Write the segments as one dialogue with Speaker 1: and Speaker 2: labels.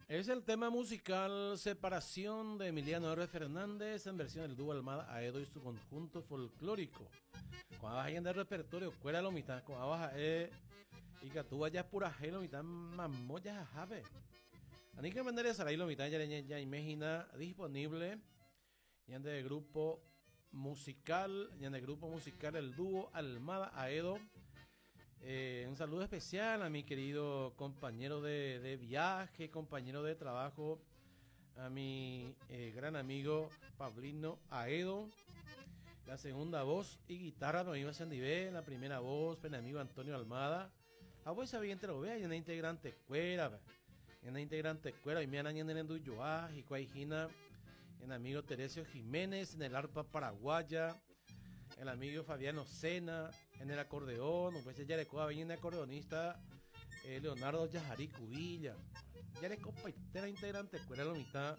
Speaker 1: Es el tema musical Separación de Emiliano R. Fernández en versión del dúo Almada Aedo y su conjunto folclórico. Cuando vas en el repertorio, cuela lo mitad, cuando vas y que tú vayas pura lo mitad, mamoyas a jave. Ani que vender esa lo mitad ya imagina disponible y en el grupo musical, el dúo Almada Aedo. Un saludo especial a mi querido compañero de viaje, compañero de trabajo, a mi gran amigo Pablino Aedo, la segunda voz y guitarra, mi amigo Sandivé, la primera voz, mi amigo Antonio Almada. A vos sabía te lo vea, y una integrante cuera, y me han en el Enduyoá, y cuajina, el amigo Teresio Jiménez, en el arpa paraguaya, el amigo Fabiano Sena en el acordeón, pues ya le coba bien el acordeonista Leonardo Yajarí Cubilla, ya le compaitera integrante escuela la mitad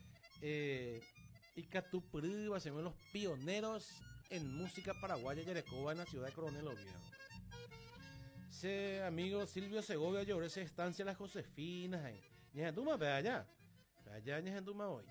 Speaker 1: y Catupurú, se ven los pioneros en música paraguaya, ya le coba en la ciudad de Coronel Oviedo. Ese amigo Silvio Segovia lloró esa estancia las Josefinas, Ñejenduma, ve allá Ñejenduma hoy.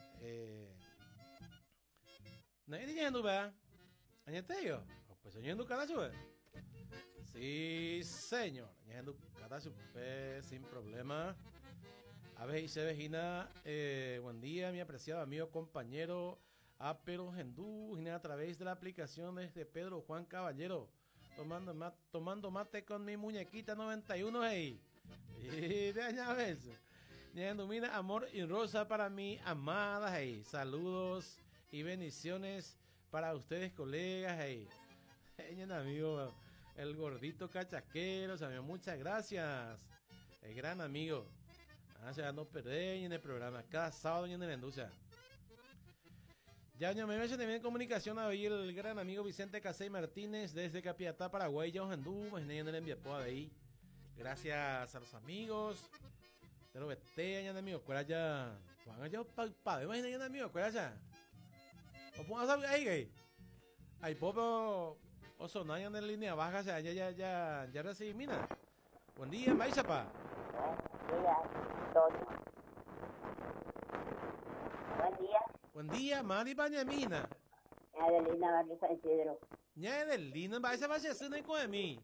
Speaker 1: Nadie de Ñejenduma. ¿Añeteyo? Pues señor Ducanacho, sí, señor. Añeteyo Ducanacho, sin problema. A ver, se vejina. Buen día, mi apreciado amigo, compañero. Apero Gendú, a través de la aplicación de Pedro Juan Caballero. Tomando mate con mi muñequita 91, hey. Y de añaves. Ñendumina, amor y rosa para mi amada, hey. Saludos y bendiciones para ustedes, colegas, hey, amigo, el gordito cachaquero, amigo, muchas gracias, el gran amigo. Se no perder en el programa cada sábado en la industria. Ya me meto también en comunicación a ver el gran amigo Vicente Casey Martínez desde Capiatá, Paraguay, ya Andú, en el enviapo ahí. Gracias a los amigos. Pero vete, amigo, cuál ya, Juan allá pa, imagínate, amigo, cuál ya. O pongas ahí, gay. Ay, popo, o sonayan en línea baja, o sea, ya recibí, mina. Buen día, Maizapa.
Speaker 2: Buen día, Antonio. Buen día.
Speaker 1: Buen día, Mari Pañamina.
Speaker 2: Adelina Barrio San Isidro.
Speaker 1: Ña Adelina, vais a hacer una cosa de mí.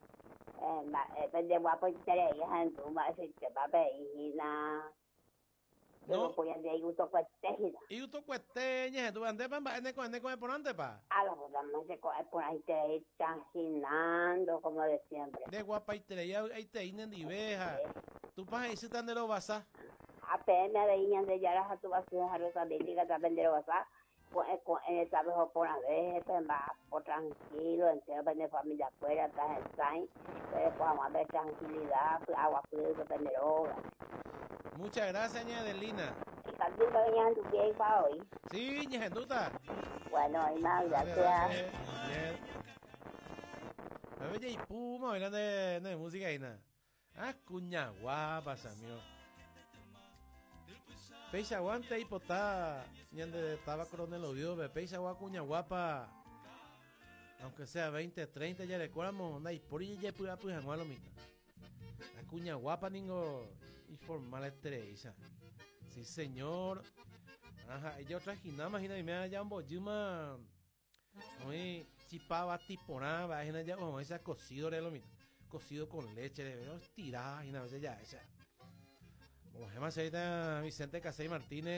Speaker 2: De guapo y tereya, Andu, más se va a ver,
Speaker 1: No.
Speaker 2: Pues ya de gusto cuestejida.
Speaker 1: Y tú cuesteñas, tú andes con por antes, pa.
Speaker 2: A la boda más se coge por ahí te echan ginando, como de siempre.
Speaker 1: De guapa y treya, ahí te inen de veja. Tú pas ahí se tan de lo basa.
Speaker 2: Apenas veían de yaras a tu vacío a los amigos también de lo vas pues en el trabajo por una vez, pues va por tranquilo, entero, pues de familia afuera, estás en Sain, pues vamos a ver tranquilidad, agua fría, penderoga.
Speaker 1: Muchas gracias, Ña Adelina.
Speaker 2: ¿Y también va a tu pie para hoy?
Speaker 1: Sí, Ña Genduta.
Speaker 2: Bueno, y más, gracias.
Speaker 1: Bebé y Puma, hablando de música ahí nada. Ah, cuña guapa, Samio. Peixa aguanta y potá. Ñande estaba Coronel Oviedo, Peixa agua cuña guapa. Aunque sea 20, 30, ya le cuadramos. Y por ahí ya pude apujar lo mismo. La cuña guapa, ningo. Y formal estrella. Sí, señor. Ajá, ella otra ginama, imagina, y me da ya un bolluma. Oye, chipaba, tiponada, imagina ya, como esa cocido de lo mismo. Cocido con leche, de ver tirada, y a veces ya esa. Como se llama Vicente Casey Martínez.